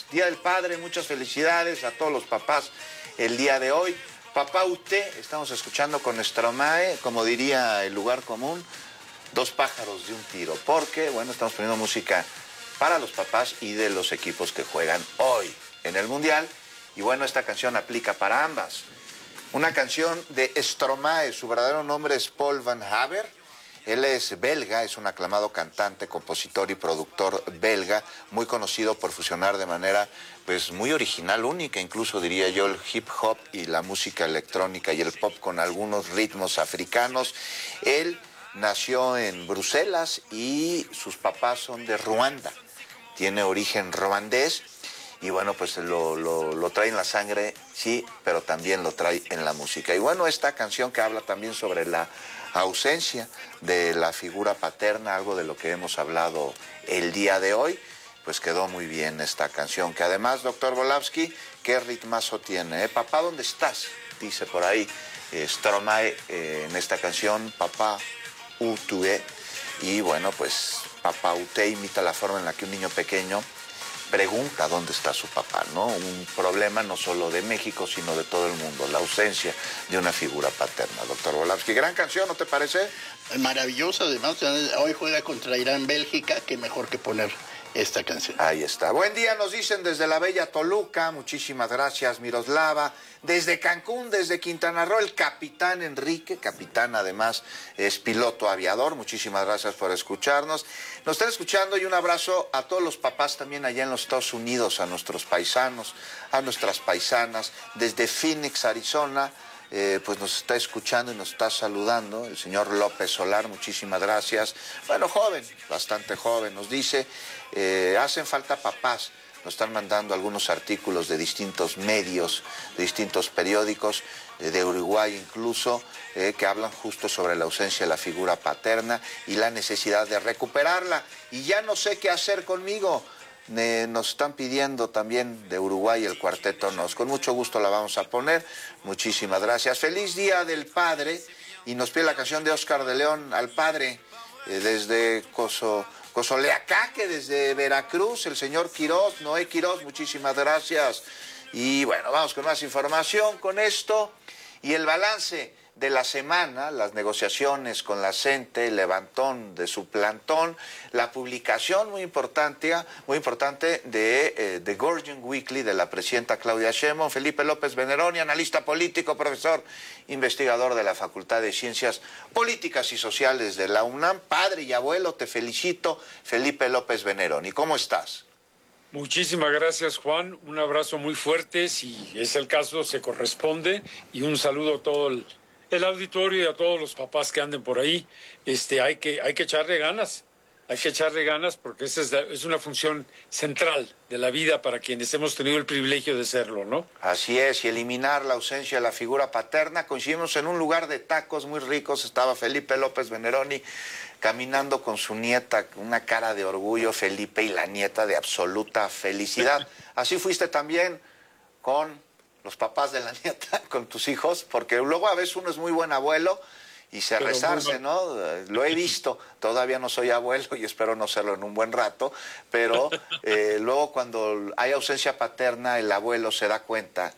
Día del Padre, muchas felicidades a todos los papás el día de hoy. Papá usted, estamos escuchando con Stromae, como diría el lugar común, dos pájaros de un tiro, porque, bueno, estamos poniendo música para los papás y de los equipos que juegan hoy en el Mundial. Y bueno, esta canción aplica para ambas. Una canción de Stromae, su verdadero nombre es Paul Van Haver. Él es belga, es un aclamado cantante, compositor y productor belga, muy conocido por fusionar de manera pues muy original, única, incluso diría yo, el hip hop y la música electrónica y el pop con algunos ritmos africanos. Él nació en Bruselas y sus papás son de Ruanda, tiene origen ruandés. Y bueno, pues lo trae en la sangre, sí, pero también lo trae en la música. Y bueno, esta canción que habla también sobre la ausencia de la figura paterna, algo de lo que hemos hablado el día de hoy, pues quedó muy bien esta canción, que además, doctor Volavsky, qué ritmazo tiene, ¿eh? Papá, ¿dónde estás? Dice por ahí Stromae en esta canción, papá, tu es. Y bueno, pues papá, usted imita la forma en la que un niño pequeño pregunta dónde está su papá, ¿no? Un problema no solo de México, sino de todo el mundo, la ausencia de una figura paterna. Doctor Volavsky, gran canción, ¿no te parece? Maravilloso, además, hoy juega contra Irán, Bélgica, qué mejor que poner esta canción. Ahí está. Buen día, nos dicen desde la bella Toluca, muchísimas gracias, Miroslava. Desde Cancún, desde Quintana Roo, el capitán Enrique, capitán además es piloto aviador, muchísimas gracias por escucharnos. Nos están escuchando y un abrazo a todos los papás también allá en los Estados Unidos, a nuestros paisanos, a nuestras paisanas, desde Phoenix, Arizona. Pues nos está escuchando y nos está saludando el señor López Solar, muchísimas gracias. Bueno, joven, bastante joven, nos dice, hacen falta papás. Nos están mandando algunos artículos de distintos medios, de distintos periódicos, de Uruguay incluso, que hablan justo sobre la ausencia de la figura paterna y la necesidad de recuperarla. Y ya no sé qué hacer conmigo. Nos están pidiendo también de Uruguay el Cuarteto Nos. Con mucho gusto la vamos a poner. Muchísimas gracias. Feliz Día del Padre. Y nos pide la canción de Oscar de León al Padre desde Cozoleacaque, desde Veracruz, el señor Quirós, Noé Quirós, muchísimas gracias. Y bueno, vamos con más información con esto. Y el balance de la semana, las negociaciones con la CENTE, el levantón de su plantón, la publicación muy importante de The Guardian Weekly de la presidenta Claudia Sheinbaum, Felipe López Veneroni, analista político, profesor, investigador de la Facultad de Ciencias Políticas y Sociales de la UNAM, padre y abuelo, te felicito, Felipe López Veneroni, ¿cómo estás? Muchísimas gracias, Juan, un abrazo muy fuerte, si es el caso se corresponde, y un saludo a todo el auditorio y a todos los papás que anden por ahí. Hay que echarle ganas, porque esa es una función central de la vida para quienes hemos tenido el privilegio de serlo, ¿no? Así es, y eliminar la ausencia de la figura paterna. Coincidimos en un lugar de tacos muy ricos, estaba Felipe López Veneroni caminando con su nieta, una cara de orgullo, Felipe, y la nieta de absoluta felicidad. Así fuiste también con los papás de la nieta, con tus hijos, porque luego a veces uno es muy buen abuelo y se resarce, ¿no? Lo he visto, todavía no soy abuelo y espero no serlo en un buen rato, pero luego cuando hay ausencia paterna, el abuelo se da cuenta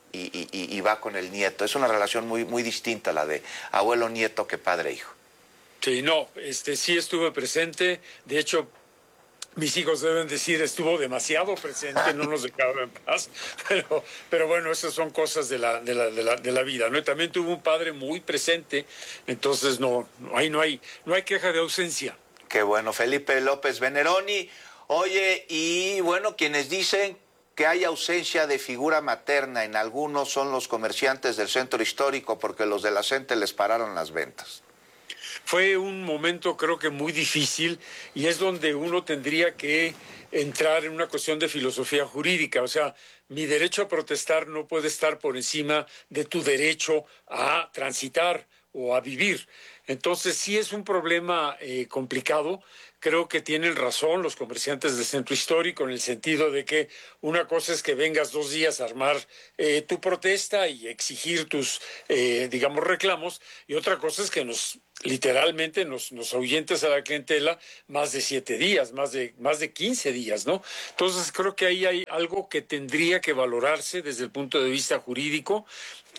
y va con el nieto. Es una relación muy, muy distinta la de abuelo-nieto que padre-hijo. Sí, no, sí estuve presente, de hecho, mis hijos deben decir, estuvo demasiado presente, no nos dejaba en paz, pero bueno, esas son cosas de la vida, ¿no? Y también tuvo un padre muy presente, entonces no hay queja de ausencia. Qué bueno, Felipe López Veneroni. Oye, y bueno, quienes dicen que hay ausencia de figura materna en algunos son los comerciantes del centro histórico porque los de la CENTE les pararon las ventas. Fue un momento creo que muy difícil y es donde uno tendría que entrar en una cuestión de filosofía jurídica. O sea, mi derecho a protestar no puede estar por encima de tu derecho a transitar o a vivir. Entonces sí es un problema complicado. Creo que tienen razón los comerciantes del centro histórico en el sentido de que una cosa es que vengas 2 días a armar tu protesta y exigir tus, digamos, reclamos, y otra cosa es que nos literalmente nos ahuyentas a la clientela más de 7 días, más de 15 días, ¿no? Entonces creo que ahí hay algo que tendría que valorarse desde el punto de vista jurídico.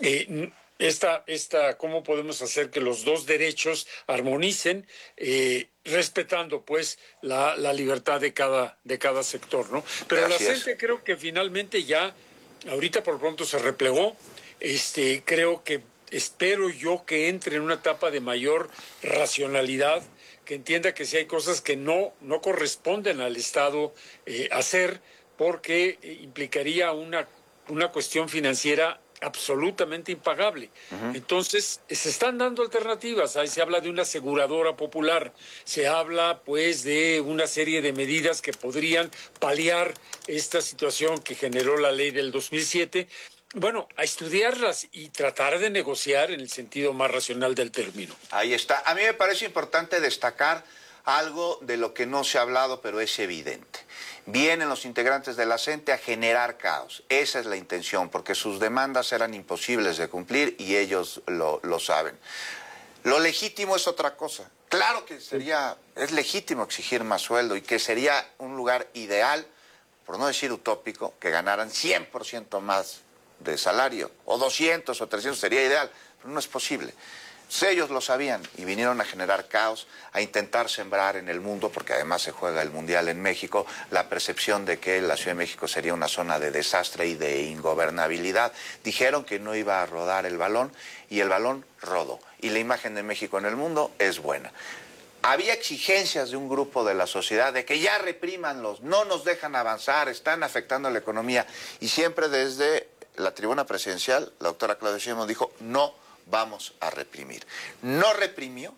¿Cómo podemos hacer que los dos derechos armonicen, respetando pues la libertad de cada sector, ¿no? Pero la gente creo que finalmente ya, ahorita por pronto se replegó. Creo que espero yo que entre en una etapa de mayor racionalidad, que entienda que si hay cosas que no corresponden al Estado hacer, porque implicaría una cuestión financiera absolutamente impagable. Entonces, se están dando alternativas. Ahí se habla de una aseguradora popular, se habla pues de una serie de medidas que podrían paliar esta situación que generó la ley del 2007. Bueno, a estudiarlas y tratar de negociar en el sentido más racional del término. Ahí está. A mí me parece importante destacar algo de lo que no se ha hablado, pero es evidente. Vienen los integrantes de la CENTE a generar caos. Esa es la intención, porque sus demandas eran imposibles de cumplir y ellos lo saben. Lo legítimo es otra cosa. Claro que es legítimo exigir más sueldo y que sería un lugar ideal, por no decir utópico, que ganaran 100% más de salario, o 200 o 300, sería ideal, pero no es posible. Ellos lo sabían y vinieron a generar caos, a intentar sembrar en el mundo, porque además se juega el Mundial en México, la percepción de que la Ciudad de México sería una zona de desastre y de ingobernabilidad. Dijeron que no iba a rodar el balón y el balón rodó. Y la imagen de México en el mundo es buena. Había exigencias de un grupo de la sociedad de que ya reprímanlos, no nos dejan avanzar, están afectando la economía. Y siempre desde la tribuna presidencial, la doctora Claudia Sheinbaum dijo, no vamos a reprimir. No reprimió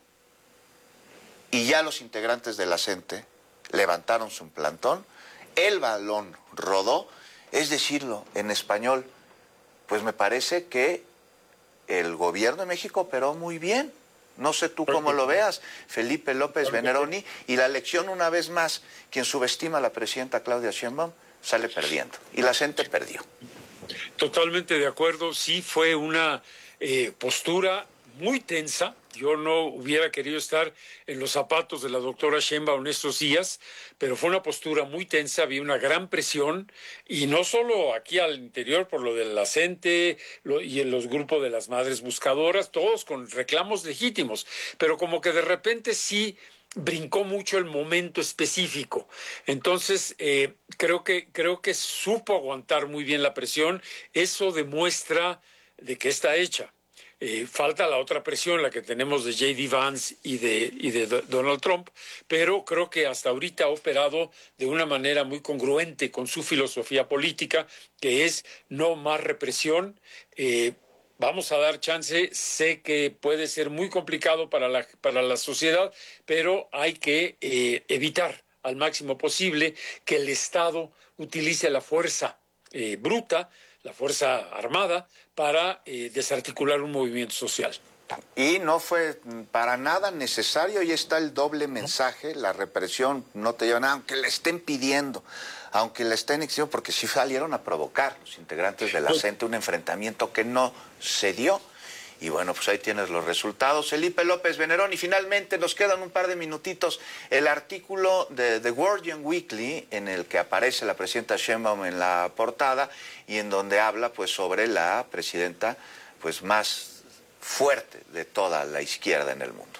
y ya los integrantes de la CENTE levantaron su plantón, el balón rodó, es decirlo en español, pues me parece que el gobierno de México operó muy bien. No sé tú cómo lo veas, Felipe López Veneroni, y la elección una vez más, quien subestima a la presidenta Claudia Sheinbaum sale perdiendo, y la CENTE perdió. Totalmente de acuerdo, sí fue una postura muy tensa. Yo no hubiera querido estar en los zapatos de la doctora Sheinbaum en estos días, pero fue una postura muy tensa, había una gran presión, y no solo aquí al interior por lo de la CENTE y en los grupos de las madres buscadoras, todos con reclamos legítimos, pero como que de repente sí brincó mucho el momento específico. Entonces, creo que supo aguantar muy bien la presión. Eso demuestra de que está hecha. Falta la otra presión, la que tenemos de J.D. Vance y de Donald Trump, pero creo que hasta ahorita ha operado de una manera muy congruente con su filosofía política, que es no más represión. Vamos a dar chance, sé que puede ser muy complicado para la sociedad, pero hay que evitar al máximo posible que el Estado utilice la fuerza bruta, la fuerza armada, para desarticular un movimiento social. Y no fue para nada necesario, y está el doble mensaje, la represión no te lleva nada, aunque le estén pidiendo, aunque le estén exigiendo, porque sí salieron a provocar los integrantes de la CENTE un enfrentamiento que no se dio. Y bueno, pues ahí tienes los resultados. Felipe López Veneroni, y finalmente nos quedan un par de minutitos. El artículo de The Guardian Weekly, en el que aparece la presidenta Sheinbaum en la portada, y en donde habla pues sobre la presidenta pues más fuerte de toda la izquierda en el mundo.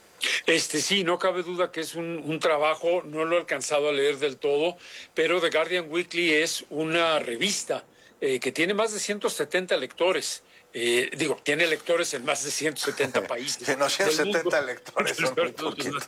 Sí, no cabe duda que es un trabajo, no lo he alcanzado a leer del todo, pero The Guardian Weekly es una revista que tiene más de 170 lectores. Tiene lectores en más de 170 países. Que no 170 lectores son muy poquitos.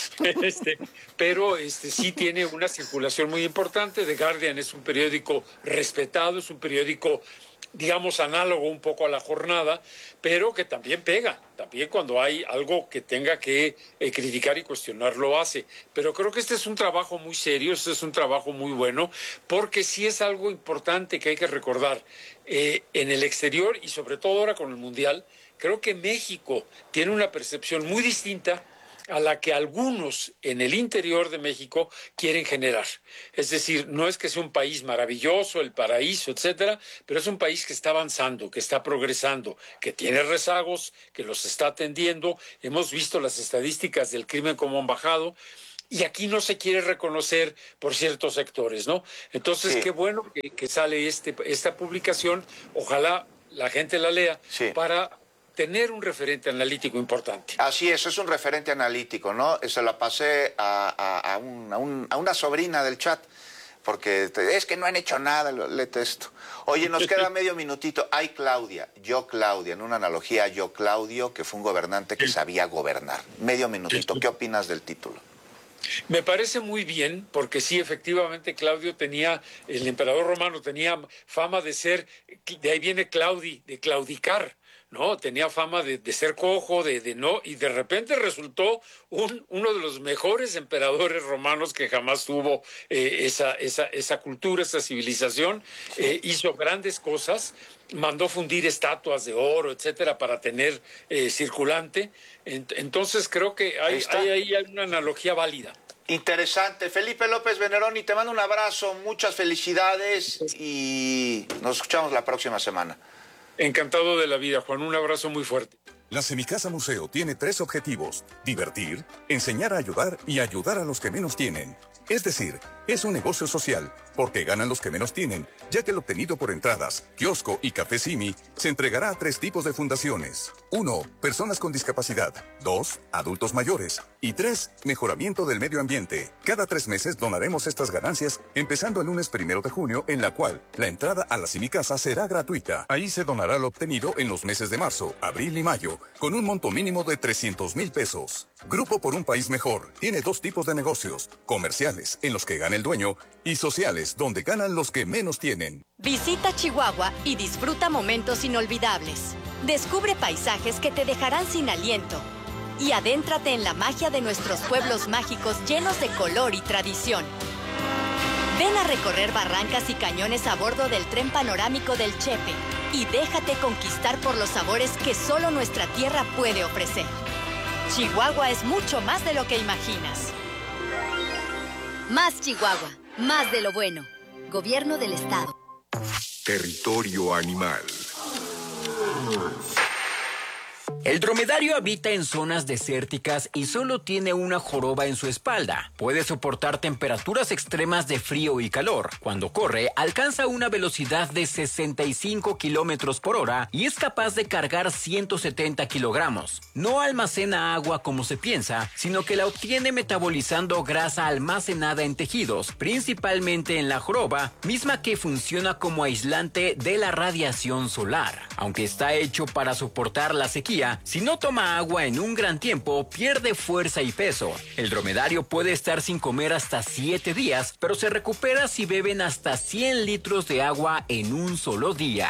Pero sí tiene una circulación muy importante. The Guardian es un periódico respetado, es un periódico, digamos, análogo un poco a La Jornada, pero que también pega. También cuando hay algo que tenga que criticar y cuestionar, lo hace. Pero creo que este es un trabajo muy serio, este es un trabajo muy bueno, porque sí es algo importante que hay que recordar. En el exterior, y sobre todo ahora con el Mundial, creo que México tiene una percepción muy distinta a la que algunos en el interior de México quieren generar. Es decir, no es que sea un país maravilloso, el paraíso, etcétera, pero es un país que está avanzando, que está progresando, que tiene rezagos, que los está atendiendo. Hemos visto las estadísticas del crimen como han bajado. Y aquí no se quiere reconocer por ciertos sectores, ¿no? Entonces, qué bueno que sale esta publicación. Ojalá la gente la lea para tener un referente analítico importante. Así es un referente analítico, ¿no? Se la pasé a una sobrina del chat, porque es que no han hecho nada, léete esto. Oye, nos queda medio minutito. Ay, Claudia, en una analogía a yo, Claudio, que fue un gobernante que sabía gobernar. Medio minutito, ¿qué opinas del título? Me parece muy bien, porque sí, efectivamente, el emperador romano tenía fama de ser, de ahí viene de claudicar, ¿no? Tenía fama de ser cojo, no, y de repente resultó uno de los mejores emperadores romanos que jamás tuvo esa cultura, esa civilización. Hizo grandes cosas, mandó fundir estatuas de oro, etcétera, para tener circulante. Entonces creo que hay una analogía válida. Interesante. Felipe López Veneroni, te mando un abrazo, muchas felicidades y nos escuchamos la próxima semana. Encantado de la vida, Juan. Un abrazo muy fuerte. La Semicasa Museo tiene 3 objetivos: divertir, enseñar a ayudar y ayudar a los que menos tienen. Es decir, es un negocio social, porque ganan los que menos tienen, ya que el obtenido por entradas, kiosco y café Simi se entregará a 3 tipos de fundaciones. 1. Personas con discapacidad. 2. Adultos mayores. Y 3. Mejoramiento del medio ambiente. Cada 3 meses donaremos estas ganancias, empezando el lunes 1 de junio, en la cual la entrada a la Semicasa será gratuita. Ahí se donará lo obtenido en los meses de marzo, abril y mayo, con un monto mínimo de 300,000 pesos. Grupo por un País Mejor tiene 2 tipos de negocios: comerciales, en los que gana el dueño, y sociales, donde ganan los que menos tienen. Visita Chihuahua y disfruta momentos inolvidables. Descubre paisajes que te dejarán sin aliento. Y adéntrate en la magia de nuestros pueblos mágicos llenos de color y tradición. Ven a recorrer barrancas y cañones a bordo del tren panorámico del Chepe y déjate conquistar por los sabores que solo nuestra tierra puede ofrecer. Chihuahua es mucho más de lo que imaginas. Más Chihuahua, más de lo bueno. Gobierno del Estado. Territorio animal. El dromedario habita en zonas desérticas y solo tiene una joroba en su espalda. Puede soportar temperaturas extremas de frío y calor. Cuando corre, alcanza una velocidad de 65 kilómetros por hora y es capaz de cargar 170 kilogramos. No almacena agua como se piensa, sino que la obtiene metabolizando grasa almacenada en tejidos, principalmente en la joroba, misma que funciona como aislante de la radiación solar. Aunque está hecho para soportar la sequía, si no toma agua en un gran tiempo, pierde fuerza y peso. El dromedario puede estar sin comer hasta 7 días, pero se recupera si beben hasta 100 litros de agua en un solo día.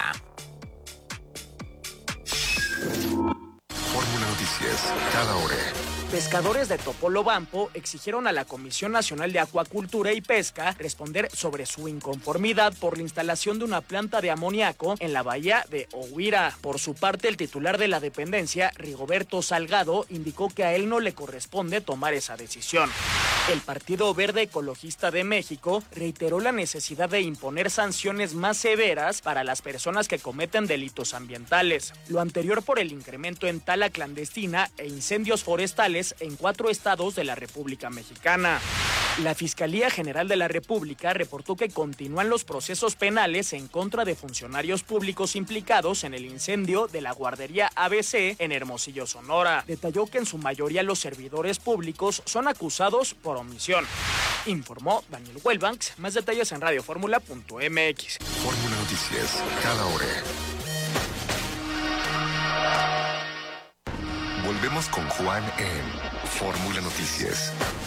Fórmula Noticias, cada hora. Pescadores de Topolobampo exigieron a la Comisión Nacional de Acuacultura y Pesca responder sobre su inconformidad por la instalación de una planta de amoníaco en la bahía de Ohuira. Por su parte, el titular de la dependencia, Rigoberto Salgado, indicó que a él no le corresponde tomar esa decisión. El Partido Verde Ecologista de México reiteró la necesidad de imponer sanciones más severas para las personas que cometen delitos ambientales. Lo anterior por el incremento en tala clandestina e incendios forestales en 4 estados de la República Mexicana. La Fiscalía General de la República reportó que continúan los procesos penales en contra de funcionarios públicos implicados en el incendio de la guardería ABC en Hermosillo, Sonora. Detalló que en su mayoría los servidores públicos son acusados por omisión. Informó Daniel Huelbanks. Más detalles en radioformula.mx. Fórmula Noticias, cada hora. Volvemos con Juan en Fórmula Noticias.